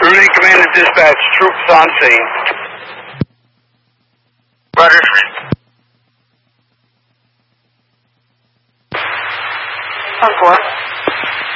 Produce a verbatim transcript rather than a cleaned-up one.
Meridian Command and Dispatch, troops on scene. Roger. On four.